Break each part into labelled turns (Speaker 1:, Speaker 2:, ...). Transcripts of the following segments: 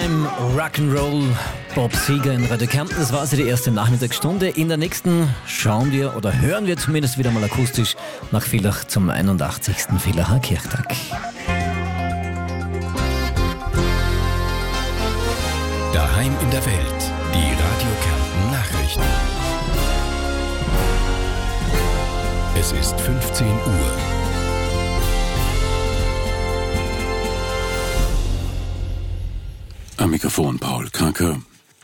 Speaker 1: Time, Rock'n'Roll, Bob Seger in Radio Kärnten. Das war also die erste Nachmittagsstunde. In der nächsten schauen wir oder hören wir zumindest wieder mal akustisch nach Villach zum 81. Villacher Kirchtag.
Speaker 2: Daheim in der Welt, die Radio Kärnten Nachrichten. Es ist 15 Uhr.
Speaker 3: Am Mikrofon Paul Kranker.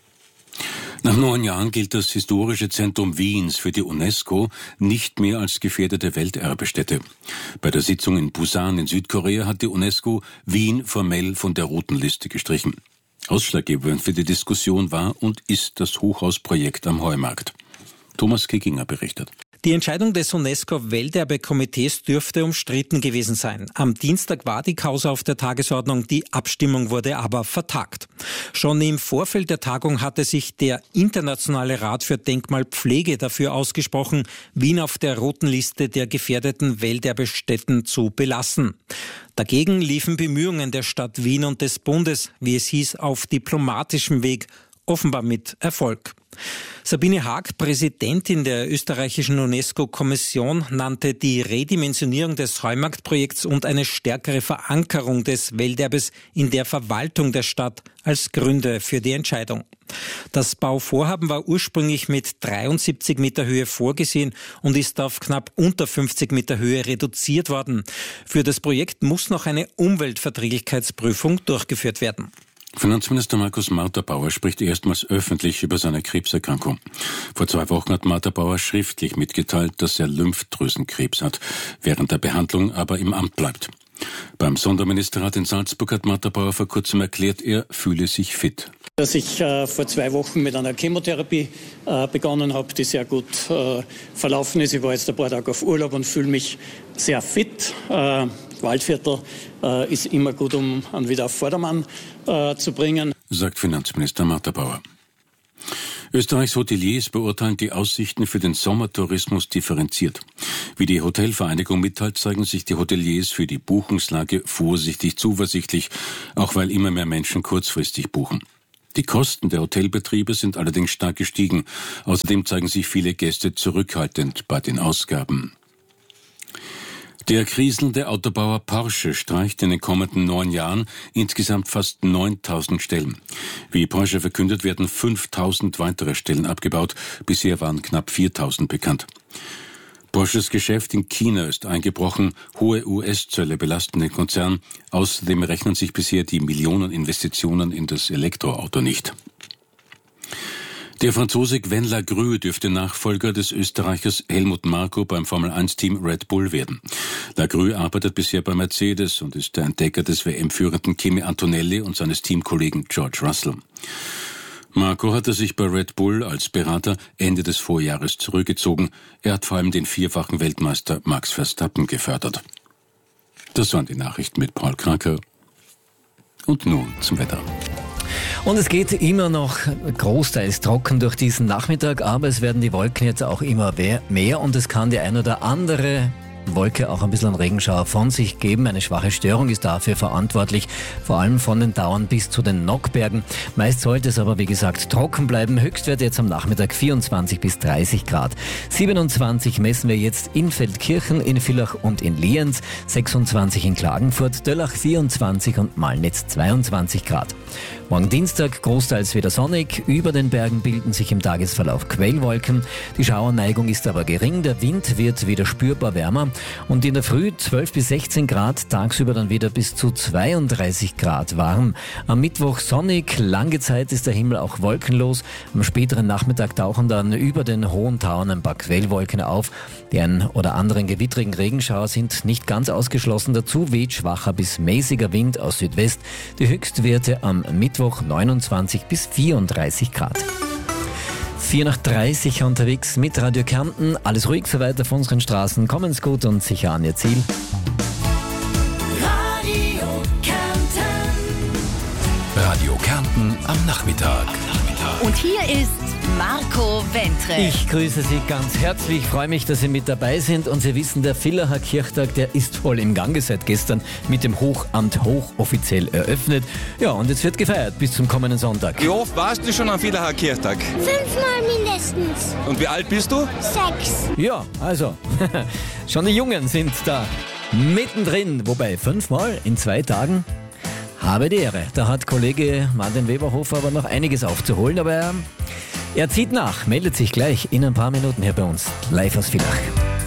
Speaker 3: Nach 9 Jahren gilt das historische Zentrum Wiens für die UNESCO nicht mehr als gefährdete Welterbestätte. Bei der Sitzung in Busan in Südkorea hat die UNESCO Wien formell von der roten Liste gestrichen. Ausschlaggebend für die Diskussion war und ist das Hochhausprojekt am Heumarkt. Thomas Kickinger berichtet.
Speaker 4: Die Entscheidung des UNESCO-Welterbekomitees dürfte umstritten gewesen sein. Am Dienstag war die Causa auf der Tagesordnung, die Abstimmung wurde aber vertagt. Schon im Vorfeld der Tagung hatte sich der Internationale Rat für Denkmalpflege dafür ausgesprochen, Wien auf der roten Liste der gefährdeten Welterbestätten zu belassen. Dagegen liefen Bemühungen der Stadt Wien und des Bundes, wie es hieß, auf diplomatischem Weg, offenbar mit Erfolg. Sabine Haag, Präsidentin der österreichischen UNESCO-Kommission, nannte die Redimensionierung des Heumarktprojekts und eine stärkere Verankerung des Welterbes in der Verwaltung der Stadt als Gründe für die Entscheidung. Das Bauvorhaben war ursprünglich mit 73 Meter Höhe vorgesehen und ist auf knapp unter 50 Meter Höhe reduziert worden. Für das Projekt muss noch eine Umweltverträglichkeitsprüfung durchgeführt werden.
Speaker 3: Finanzminister Markus Marterbauer spricht erstmals öffentlich über seine Krebserkrankung. Vor 2 Wochen hat Marterbauer schriftlich mitgeteilt, dass er Lymphdrüsenkrebs hat, während der Behandlung aber im Amt bleibt. Beim Sonderministerrat in Salzburg hat Marterbauer vor kurzem erklärt, er fühle sich fit.
Speaker 5: Dass ich vor 2 Wochen mit einer Chemotherapie begonnen habe, die sehr gut verlaufen ist. Ich war jetzt ein paar Tage auf Urlaub und fühle mich sehr fit. Waldviertel ist immer gut, um ihn wieder auf Vordermann zu bringen,
Speaker 3: sagt Finanzminister Marterbauer. Österreichs Hoteliers beurteilen die Aussichten für den Sommertourismus differenziert. Wie die Hotelvereinigung mitteilt, zeigen sich die Hoteliers für die Buchungslage vorsichtig zuversichtlich, auch weil immer mehr Menschen kurzfristig buchen. Die Kosten der Hotelbetriebe sind allerdings stark gestiegen. Außerdem zeigen sich viele Gäste zurückhaltend bei den Ausgaben. Der kriselnde Autobauer Porsche streicht in den kommenden 9 Jahren insgesamt fast 9.000 Stellen. Wie Porsche verkündet, werden 5.000 weitere Stellen abgebaut. Bisher waren knapp 4.000 bekannt. Porsches Geschäft in China ist eingebrochen. Hohe US-Zölle belasten den Konzern. Außerdem rechnen sich bisher die Millioneninvestitionen in das Elektroauto nicht. Der Franzose Gwen Lagrue dürfte Nachfolger des Österreichers Helmut Marko beim Formel-1-Team Red Bull werden. Lagrue arbeitet bisher bei Mercedes und ist der Entdecker des WM-Führenden Kimi Antonelli und seines Teamkollegen George Russell. Marko hatte sich bei Red Bull als Berater Ende des Vorjahres zurückgezogen. Er hat vor allem den 4-fachen Weltmeister Max Verstappen gefördert. Das waren die Nachrichten mit Paul Kranker. Und nun zum Wetter.
Speaker 1: Und es geht immer noch großteils trocken durch diesen Nachmittag, aber es werden die Wolken jetzt auch immer mehr und es kann die ein oder andere Wolke auch ein bisschen einen Regenschauer von sich geben. Eine schwache Störung ist dafür verantwortlich, vor allem von den Tauern bis zu den Nockbergen. Meist sollte es aber, wie gesagt, trocken bleiben. Höchstwert jetzt am Nachmittag 24 bis 30 Grad. 27 messen wir jetzt in Feldkirchen, in Villach und in Lienz, 26 in Klagenfurt, Döllach 24 und Malnitz 22 Grad. Morgen Dienstag großteils wieder sonnig. Über den Bergen bilden sich im Tagesverlauf Quellwolken. Die Schauerneigung ist aber gering. Der Wind wird wieder spürbar wärmer. Und in der Früh 12 bis 16 Grad, tagsüber dann wieder bis zu 32 Grad warm. Am Mittwoch sonnig, lange Zeit ist der Himmel auch wolkenlos. Am späteren Nachmittag tauchen dann über den hohen Tauern ein paar Quellwolken auf. Die ein oder anderen gewittrigen Regenschauer sind nicht ganz ausgeschlossen. Dazu weht schwacher bis mäßiger Wind aus Südwest. Die Höchstwerte am Mittwoch 29 bis 34 Grad. 4:30 unterwegs mit Radio Kärnten. Alles ruhig für weiter auf unseren Straßen. Kommen's gut und sicher an Ihr Ziel.
Speaker 2: Radio Kärnten am Nachmittag. Kommentar.
Speaker 6: Und hier ist Marco Wentre.
Speaker 1: Ich grüße Sie ganz herzlich, freue mich, dass Sie mit dabei sind und Sie wissen, der Villacher Kirchtag, der ist voll im Gange seit gestern mit dem Hochamt hochoffiziell eröffnet. Ja, und jetzt wird gefeiert bis zum kommenden Sonntag.
Speaker 7: Wie oft warst du schon am Villacher Kirchtag?
Speaker 8: 5-mal mindestens.
Speaker 7: Und wie alt bist du?
Speaker 8: 6.
Speaker 1: Ja, also, schon die Jungen sind da mittendrin, wobei 5-mal in 2 Tagen. Habe die Ehre. Da hat Kollege Martin Weberhofer aber noch einiges aufzuholen, aber er zieht nach, meldet sich gleich in ein paar Minuten hier bei uns, live aus Villach.